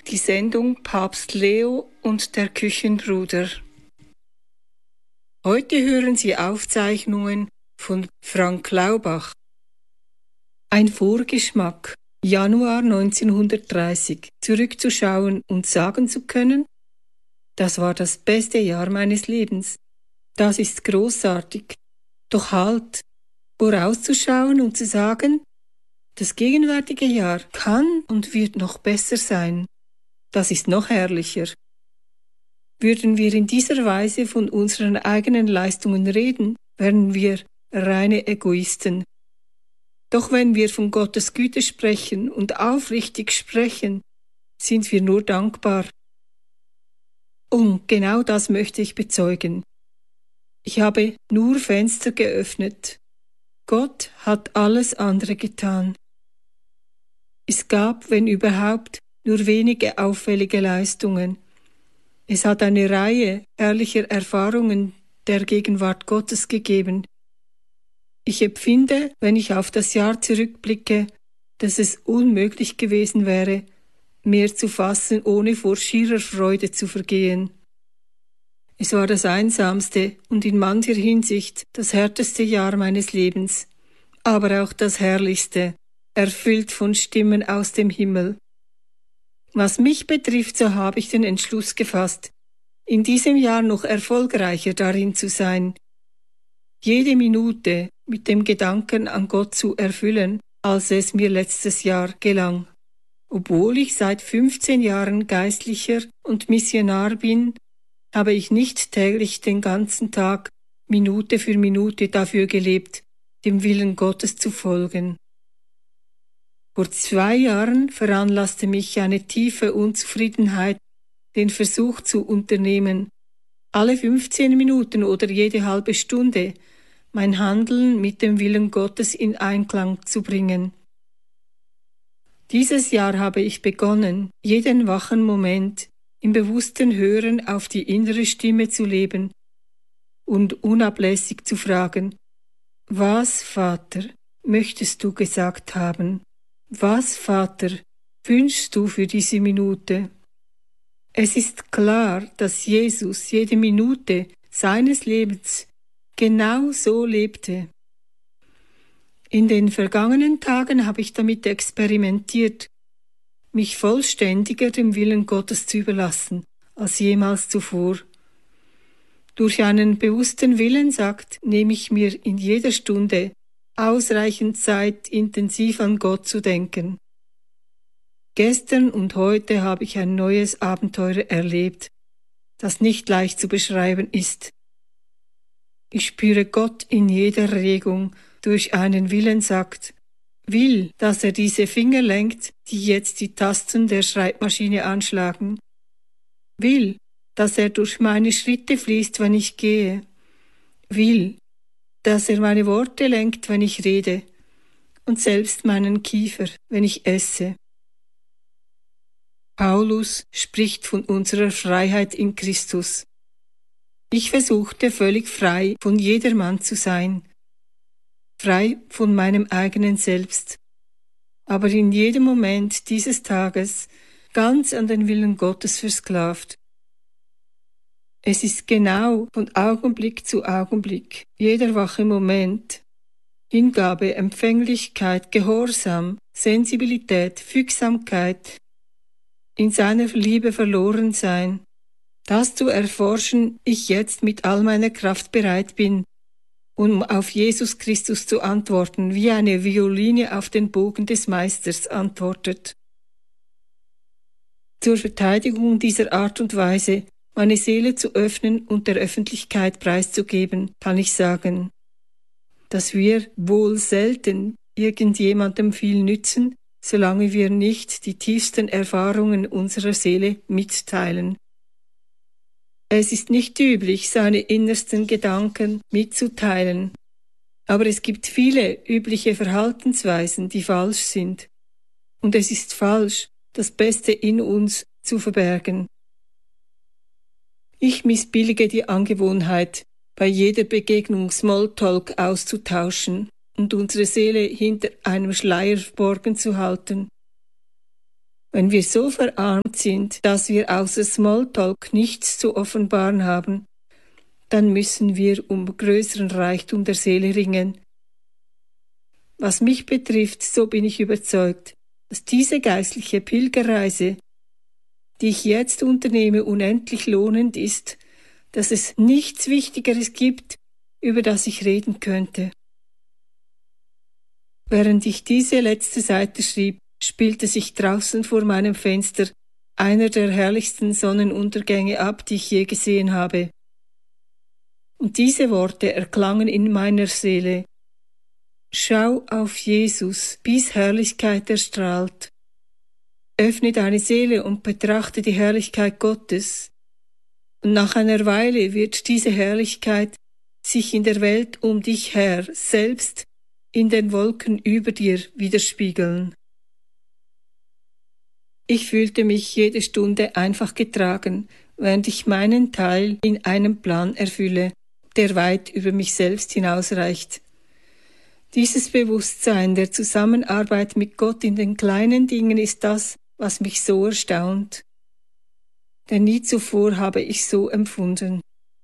die Sendung Papst Leo und der Küchenbruder. Heute hören Sie Aufzeichnungen von Frank Laubach. Ein Vorgeschmack, Januar 1930, zurückzuschauen und sagen zu können, das war das beste Jahr meines Lebens. Das ist großartig. Doch halt, vorauszuschauen und zu sagen, das gegenwärtige Jahr kann und wird noch besser sein. Das ist noch herrlicher. Würden wir in dieser Weise von unseren eigenen Leistungen reden, wären wir reine Egoisten. Doch wenn wir von Gottes Güte sprechen und aufrichtig sprechen, sind wir nur dankbar. Und genau das möchte ich bezeugen. Ich habe nur Fenster geöffnet. Gott hat alles andere getan. Es gab, wenn überhaupt, nur wenige auffällige Leistungen. Es hat eine Reihe herrlicher Erfahrungen der Gegenwart Gottes gegeben. Ich empfinde, wenn ich auf das Jahr zurückblicke, dass es unmöglich gewesen wäre, mehr zu fassen, ohne vor schierer Freude zu vergehen. Es war das einsamste und in mancher Hinsicht das härteste Jahr meines Lebens, aber auch das herrlichste, erfüllt von Stimmen aus dem Himmel. Was mich betrifft, so habe ich den Entschluss gefasst, in diesem Jahr noch erfolgreicher darin zu sein, jede Minute mit dem Gedanken an Gott zu erfüllen, als es mir letztes Jahr gelang. Obwohl ich seit 15 Jahren Geistlicher und Missionar bin, habe ich nicht täglich den ganzen Tag, Minute für Minute dafür gelebt, dem Willen Gottes zu folgen. Vor 2 Jahren veranlasste mich eine tiefe Unzufriedenheit, den Versuch zu unternehmen, alle 15 Minuten oder jede halbe Stunde mein Handeln mit dem Willen Gottes in Einklang zu bringen. Dieses Jahr habe ich begonnen, jeden wachen Moment im bewussten Hören auf die innere Stimme zu leben und unablässig zu fragen: Was, Vater, möchtest du gesagt haben? Was, Vater, wünschst du für diese Minute? Es ist klar, dass Jesus jede Minute seines Lebens genau so lebte. In den vergangenen Tagen habe ich damit experimentiert, mich vollständiger dem Willen Gottes zu überlassen als jemals zuvor. Durch einen bewussten Willensakt nehme ich mir in jeder Stunde ausreichend Zeit, intensiv an Gott zu denken. Gestern und heute habe ich ein neues Abenteuer erlebt, das nicht leicht zu beschreiben ist. Ich spüre Gott in jeder Regung durch einen Willensakt, will, dass er diese Finger lenkt, die jetzt die Tasten der Schreibmaschine anschlagen, will, dass er durch meine Schritte fließt, wenn ich gehe, will, dass er meine Worte lenkt, wenn ich rede, und selbst meinen Kiefer, wenn ich esse. Paulus spricht von unserer Freiheit in Christus. Ich versuchte völlig frei von jedermann zu sein, frei von meinem eigenen Selbst, aber in jedem Moment dieses Tages ganz an den Willen Gottes versklavt. Es ist genau von Augenblick zu Augenblick, jeder wache Moment, Hingabe, Empfänglichkeit, Gehorsam, Sensibilität, Fügsamkeit, in seiner Liebe verloren sein, das zu erforschen ich jetzt mit all meiner Kraft bereit bin, um auf Jesus Christus zu antworten, wie eine Violine auf den Bogen des Meisters antwortet. Zur Verteidigung dieser Art und Weise, meine Seele zu öffnen und der Öffentlichkeit preiszugeben, kann ich sagen, dass wir wohl selten irgendjemandem viel nützen, solange wir nicht die tiefsten Erfahrungen unserer Seele mitteilen. Es ist nicht üblich, seine innersten Gedanken mitzuteilen, aber es gibt viele übliche Verhaltensweisen, die falsch sind. Und es ist falsch, das Beste in uns zu verbergen. Ich missbillige die Angewohnheit, bei jeder Begegnung Smalltalk auszutauschen und unsere Seele hinter einem Schleier verborgen zu halten. Wenn wir so verarmt sind, dass wir außer Smalltalk nichts zu offenbaren haben, dann müssen wir um größeren Reichtum der Seele ringen. Was mich betrifft, so bin ich überzeugt, dass diese geistliche Pilgerreise, die ich jetzt unternehme, unendlich lohnend ist, dass es nichts Wichtigeres gibt, über das ich reden könnte. Während ich diese letzte Seite schrieb, spielte sich draußen vor meinem Fenster einer der herrlichsten Sonnenuntergänge ab, die ich je gesehen habe. Und diese Worte erklangen in meiner Seele: Schau auf Jesus, bis Herrlichkeit erstrahlt. Öffne deine Seele und betrachte die Herrlichkeit Gottes. Und nach einer Weile wird diese Herrlichkeit sich in der Welt um dich her, selbst in den Wolken über dir, widerspiegeln. Ich fühlte mich jede Stunde einfach getragen, während ich meinen Teil in einem Plan erfülle, der weit über mich selbst hinausreicht. Dieses Bewusstsein der Zusammenarbeit mit Gott in den kleinen Dingen ist das, was mich so erstaunt. Denn nie zuvor habe ich so empfunden.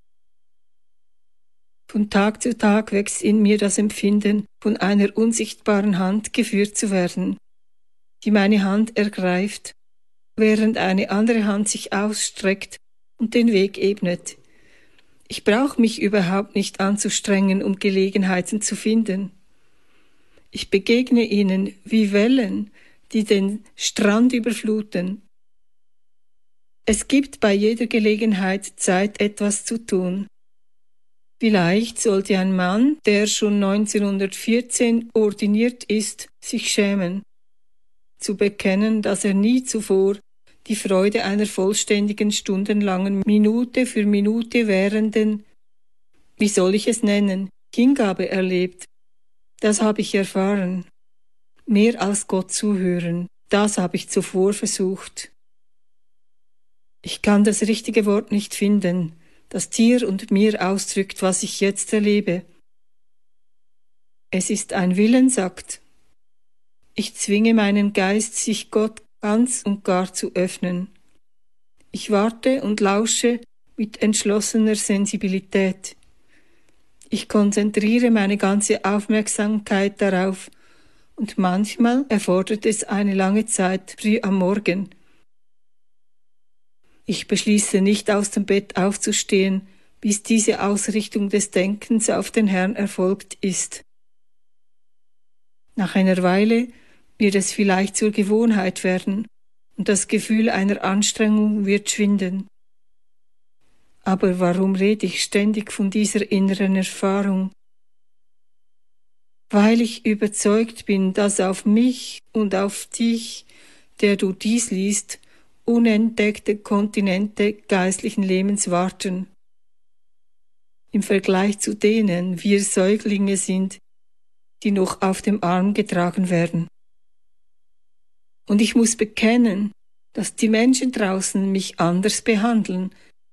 Von Tag zu Tag wächst in mir das Empfinden, von einer unsichtbaren Hand geführt zu werden, die meine Hand ergreift, während eine andere Hand sich ausstreckt und den Weg ebnet. Ich brauche mich überhaupt nicht anzustrengen, um Gelegenheiten zu finden. Ich begegne ihnen wie Wellen, die den Strand überfluten. Es gibt bei jeder Gelegenheit Zeit, etwas zu tun. Vielleicht sollte ein Mann, der schon 1914 ordiniert ist, sich schämen, zu bekennen, dass er nie zuvor die Freude einer vollständigen, stundenlangen, Minute für Minute währenden, wie soll ich es nennen, Hingabe erlebt. Das habe ich erfahren. Mehr als Gott zuhören, das habe ich zuvor versucht. Ich kann das richtige Wort nicht finden, das dir und mir ausdrückt, was ich jetzt erlebe. Es ist ein Willensakt. Ich zwinge meinen Geist, sich Gott ganz und gar zu öffnen. Ich warte und lausche mit entschlossener Sensibilität. Ich konzentriere meine ganze Aufmerksamkeit darauf, und manchmal erfordert es eine lange Zeit früh am Morgen. Ich beschließe nicht aus dem Bett aufzustehen, bis diese Ausrichtung des Denkens auf den Herrn erfolgt ist. Nach einer Weile wird es vielleicht zur Gewohnheit werden und das Gefühl einer Anstrengung wird schwinden. Aber warum rede ich ständig von dieser inneren Erfahrung? Weil ich überzeugt bin, dass auf mich und auf dich, der du dies liest, unentdeckte Kontinente geistlichen Lebens warten. Im Vergleich zu denen wir Säuglinge sind, die noch auf dem Arm getragen werden. Und ich muss bekennen, dass die Menschen draußen mich anders behandeln.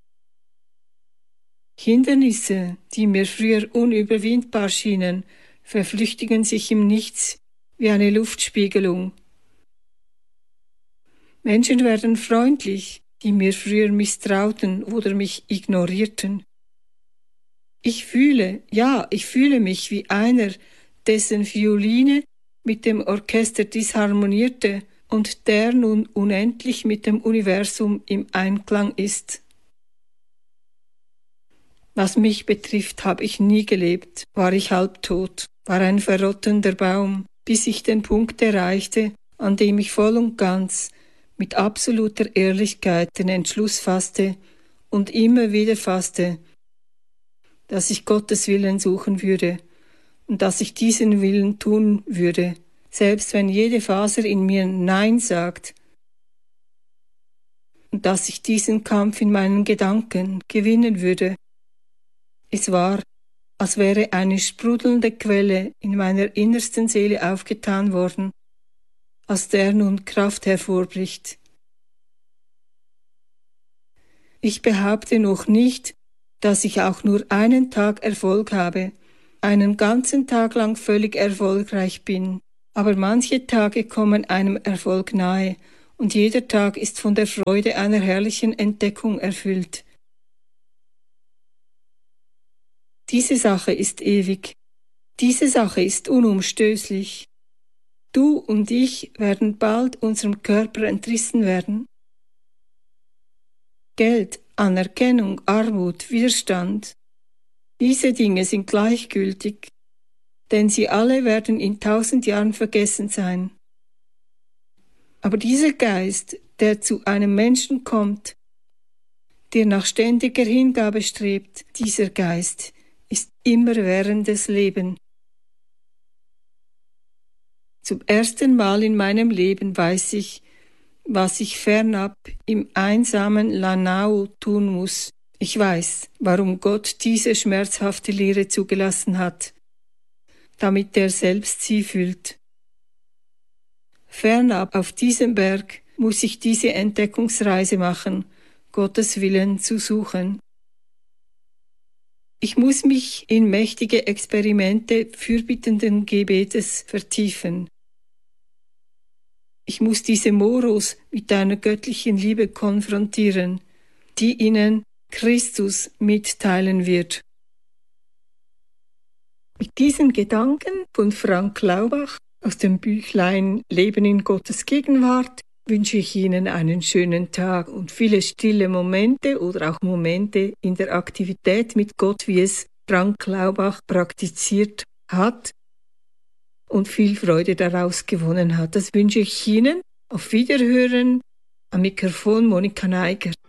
Hindernisse, die mir früher unüberwindbar schienen, verflüchtigen sich im Nichts wie eine Luftspiegelung. Menschen werden freundlich, die mir früher misstrauten oder mich ignorierten. Ich fühle mich wie einer, dessen Violine mit dem Orchester disharmonierte und der nun unendlich mit dem Universum im Einklang ist. Was mich betrifft, habe ich nie gelebt, war ich halbtot, war ein verrottender Baum, bis ich den Punkt erreichte, an dem ich voll und ganz mit absoluter Ehrlichkeit den Entschluss fasste und immer wieder fasste, dass ich Gottes Willen suchen würde und dass ich diesen Willen tun würde, selbst wenn jede Faser in mir Nein sagt, und dass ich diesen Kampf in meinen Gedanken gewinnen würde. Es war, als wäre eine sprudelnde Quelle in meiner innersten Seele aufgetan worden, aus der nun Kraft hervorbricht. Ich behaupte noch nicht, dass ich auch nur einen Tag Erfolg habe, einen ganzen Tag lang völlig erfolgreich bin, aber manche Tage kommen einem Erfolg nahe und jeder Tag ist von der Freude einer herrlichen Entdeckung erfüllt. Diese Sache ist ewig. Diese Sache ist unumstößlich. Du und ich werden bald unserem Körper entrissen werden. Geld, Anerkennung, Armut, Widerstand, diese Dinge sind gleichgültig, denn sie alle werden in 1000 Jahren vergessen sein. Aber dieser Geist, der zu einem Menschen kommt, der nach ständiger Hingabe strebt, dieser Geist ist immerwährendes Leben. Zum ersten Mal in meinem Leben weiß ich, was ich fernab im einsamen Lanao tun muss. Ich weiß, warum Gott diese schmerzhafte Lehre zugelassen hat, damit er selbst sie fühlt. Fernab auf diesem Berg muss ich diese Entdeckungsreise machen, Gottes Willen zu suchen. Ich muss mich in mächtige Experimente fürbittenden Gebetes vertiefen. Ich muss diese Moros mit einer göttlichen Liebe konfrontieren, die ihnen Christus mitteilen wird. Mit diesen Gedanken von Frank Laubach aus dem Büchlein Leben in Gottes Gegenwart wünsche ich Ihnen einen schönen Tag und viele stille Momente oder auch Momente in der Aktivität mit Gott, wie es Frank Laubach praktiziert hat und viel Freude daraus gewonnen hat. Das wünsche ich Ihnen. Auf Wiederhören. Am Mikrofon Monika Neiger.